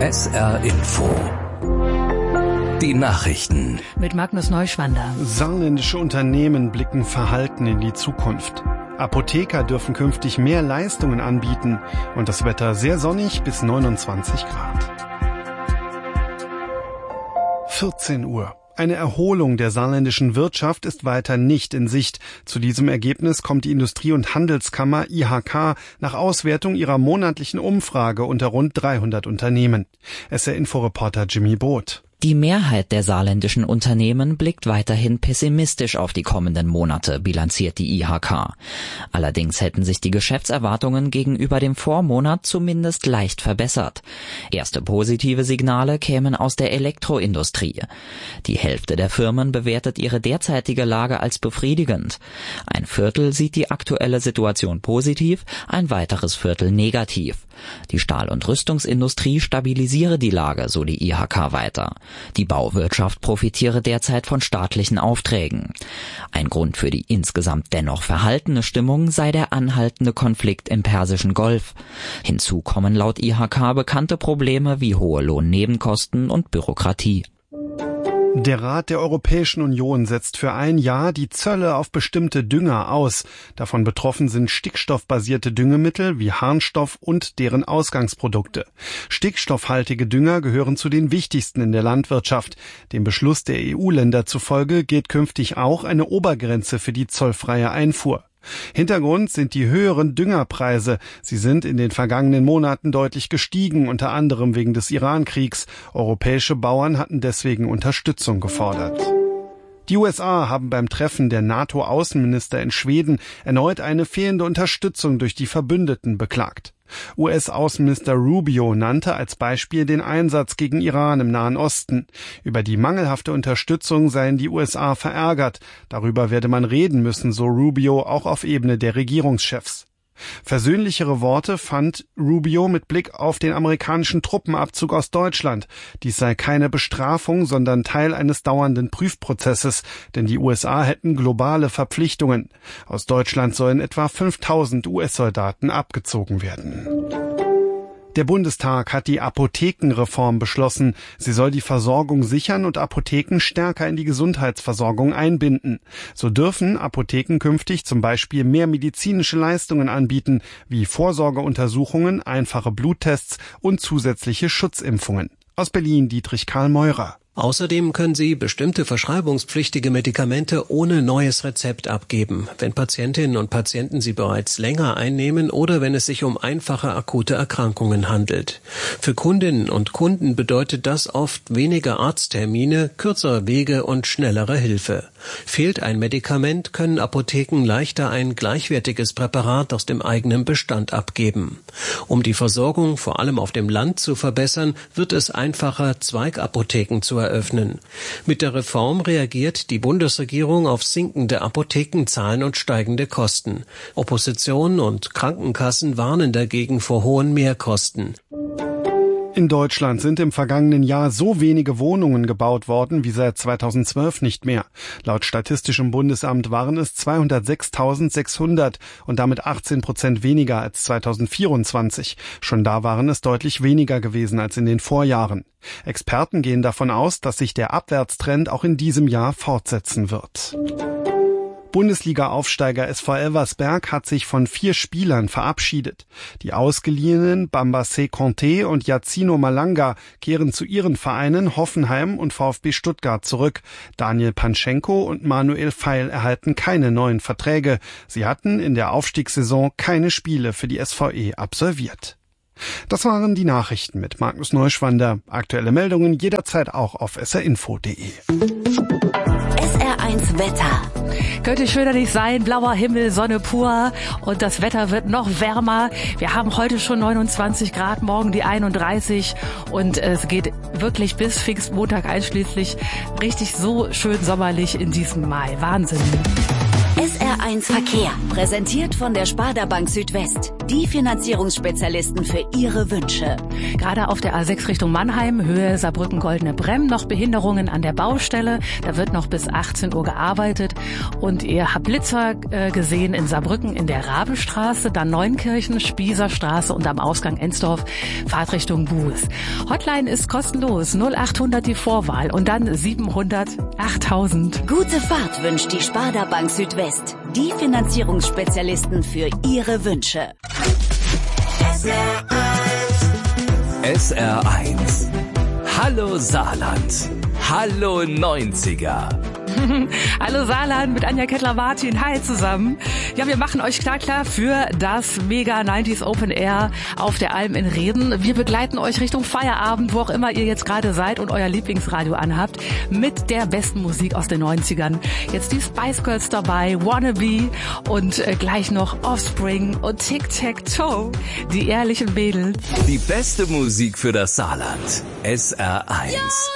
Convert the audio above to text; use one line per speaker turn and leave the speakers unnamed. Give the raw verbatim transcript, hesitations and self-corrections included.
S R Info. Die Nachrichten.
Mit Magnus Neuschwander.
Saarländische Unternehmen blicken verhalten in die Zukunft. Apotheker dürfen künftig mehr Leistungen anbieten und das Wetter sehr sonnig bis neunundzwanzig Grad. vierzehn Uhr. Eine Erholung der saarländischen Wirtschaft ist weiter nicht in Sicht. Zu diesem Ergebnis kommt die Industrie- und Handelskammer I H K nach Auswertung ihrer monatlichen Umfrage unter rund dreihundert Unternehmen. S R-Info-Reporter Jimmy Both.
Die Mehrheit der saarländischen Unternehmen blickt weiterhin pessimistisch auf die kommenden Monate, bilanziert die I H K. Allerdings hätten sich die Geschäftserwartungen gegenüber dem Vormonat zumindest leicht verbessert. Erste positive Signale kämen aus der Elektroindustrie. Die Hälfte der Firmen bewertet ihre derzeitige Lage als befriedigend. Ein Viertel sieht die aktuelle Situation positiv, ein weiteres Viertel negativ. Die Stahl- und Rüstungsindustrie stabilisiere die Lage, so die I H K weiter. Die Bauwirtschaft profitiere derzeit von staatlichen Aufträgen. Ein Grund für die insgesamt dennoch verhaltene Stimmung sei der anhaltende Konflikt im Persischen Golf. Hinzu kommen laut I H K bekannte Probleme wie hohe Lohnnebenkosten und Bürokratie.
Der Rat der Europäischen Union setzt für ein Jahr die Zölle auf bestimmte Dünger aus. Davon betroffen sind stickstoffbasierte Düngemittel wie Harnstoff und deren Ausgangsprodukte. Stickstoffhaltige Dünger gehören zu den wichtigsten in der Landwirtschaft. Dem Beschluss der E U-Länder zufolge gilt künftig auch eine Obergrenze für die zollfreie Einfuhr. Hintergrund sind die höheren Düngerpreise. Sie sind in den vergangenen Monaten deutlich gestiegen, unter anderem wegen des Iran-Kriegs. Europäische Bauern hatten deswegen Unterstützung gefordert. Die U S A haben beim Treffen der NATO-Außenminister in Schweden erneut eine fehlende Unterstützung durch die Verbündeten beklagt. U S-Außenminister Rubio nannte als Beispiel den Einsatz gegen Iran im Nahen Osten. Über die mangelhafte Unterstützung seien die U S A verärgert. Darüber werde man reden müssen, so Rubio, auch auf Ebene der Regierungschefs. Versöhnlichere Worte fand Rubio mit Blick auf den amerikanischen Truppenabzug aus Deutschland. Dies sei keine Bestrafung, sondern Teil eines dauernden Prüfprozesses, denn die U S A hätten globale Verpflichtungen. Aus Deutschland sollen etwa fünftausend U S-Soldaten abgezogen werden. Der Bundestag hat die Apothekenreform beschlossen. Sie soll die Versorgung sichern und Apotheken stärker in die Gesundheitsversorgung einbinden. So dürfen Apotheken künftig zum Beispiel mehr medizinische Leistungen anbieten, wie Vorsorgeuntersuchungen, einfache Bluttests und zusätzliche Schutzimpfungen. Aus Berlin Dietrich Karl Meurer.
Außerdem können Sie bestimmte verschreibungspflichtige Medikamente ohne neues Rezept abgeben, wenn Patientinnen und Patienten sie bereits länger einnehmen oder wenn es sich um einfache akute Erkrankungen handelt. Für Kundinnen und Kunden bedeutet das oft weniger Arzttermine, kürzere Wege und schnellere Hilfe. Fehlt ein Medikament, können Apotheken leichter ein gleichwertiges Präparat aus dem eigenen Bestand abgeben. Um die Versorgung vor allem auf dem Land zu verbessern, wird es einfacher, Zweigapotheken zu eröffnen. Mit der Reform reagiert die Bundesregierung auf sinkende Apothekenzahlen und steigende Kosten. Opposition und Krankenkassen warnen dagegen vor hohen Mehrkosten.
In Deutschland sind im vergangenen Jahr so wenige Wohnungen gebaut worden wie seit zweitausendzwölf nicht mehr. Laut Statistischem Bundesamt waren es zweihundertsechstausendsechshundert und damit achtzehn Prozent weniger als zweitausendvierundzwanzig. Schon da waren es deutlich weniger gewesen als in den Vorjahren. Experten gehen davon aus, dass sich der Abwärtstrend auch in diesem Jahr fortsetzen wird. Bundesliga-Aufsteiger S V Elversberg hat sich von vier Spielern verabschiedet. Die ausgeliehenen Bambassé Conté und Yacino Malanga kehren zu ihren Vereinen Hoffenheim und VfB Stuttgart zurück. Daniel Panschenko und Manuel Feil erhalten keine neuen Verträge. Sie hatten in der Aufstiegssaison keine Spiele für die S V E absolviert. Das waren die Nachrichten mit Magnus Neuschwander. Aktuelle Meldungen jederzeit auch auf s r info punkt d e.
S R eins Wetter. Könnte schöner nicht sein, blauer Himmel, Sonne pur und das Wetter wird noch wärmer. Wir haben heute schon neunundzwanzig Grad, morgen die einunddreißig und es geht wirklich bis Pfingstmontag einschließlich richtig so schön sommerlich in diesem Mai. Wahnsinn.
S R eins Verkehr, präsentiert von der Sparda Bank Südwest. Die Finanzierungsspezialisten für Ihre Wünsche.
Gerade auf der A sechs Richtung Mannheim, Höhe Saarbrücken-Goldene Bremm, noch Behinderungen an der Baustelle. Da wird noch bis achtzehn Uhr gearbeitet. Und ihr habt Blitzer äh, gesehen in Saarbrücken in der Rabenstraße, dann Neunkirchen, Spießerstraße und am Ausgang Ensdorf, Fahrtrichtung Buß. Hotline ist kostenlos, null achthundert die Vorwahl und dann siebenhundert achttausend.
Gute Fahrt wünscht die Sparda Bank Südwest. Die Finanzierungsspezialisten für Ihre Wünsche.
S R eins. Hallo Saarland. Hallo neunziger.
Hallo Saarland mit Anja Kettler-Martin. Hi zusammen. Ja, wir machen euch klar klar für das Mega neunziger Open Air auf der Alm in Reden. Wir begleiten euch Richtung Feierabend, wo auch immer ihr jetzt gerade seid und euer Lieblingsradio anhabt, mit der besten Musik aus den neunzigern. Jetzt die Spice Girls dabei, Wannabe und äh, gleich noch Offspring und Tic-Tac-Toe, die ehrlichen Mädels.
Die beste Musik für das Saarland. S R eins.